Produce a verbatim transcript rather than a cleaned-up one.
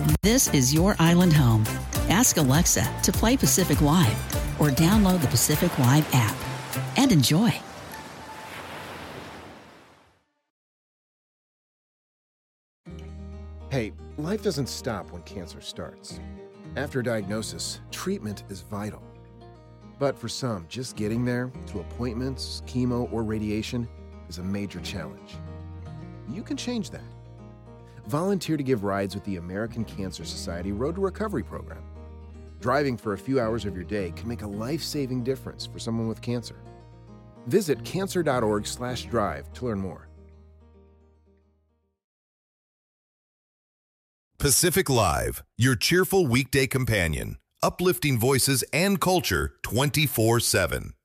This is your island home. Ask Alexa to play Pacific Live or download the Pacific Live app and enjoy. Hey, life doesn't stop when cancer starts. After diagnosis, treatment is vital. But for some, just getting there, to appointments, chemo, or radiation, is a major challenge. You can change that. Volunteer to give rides with the American Cancer Society Road to Recovery program. Driving for a few hours of your day can make a life-saving difference for someone with cancer. Visit cancer.org slash drive to learn more. Pacific Live, your cheerful weekday companion, uplifting voices and culture twenty-four seven.